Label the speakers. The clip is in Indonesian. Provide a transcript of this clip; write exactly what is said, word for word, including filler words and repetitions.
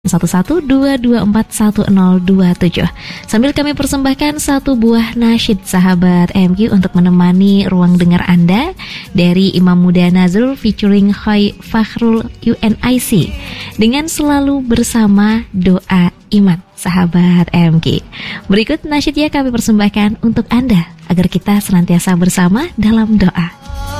Speaker 1: satu satu dua dua empat satu nol dua tujuh. Sambil kami persembahkan satu buah nasyid sahabat M Q untuk menemani ruang dengar Anda dari Imam Muda Nazrul featuring Khoi Fakhrul U N I C dengan Selalu Bersama Doa Iman sahabat M Q. Berikut nasyidnya kami persembahkan untuk Anda agar kita senantiasa bersama dalam doa.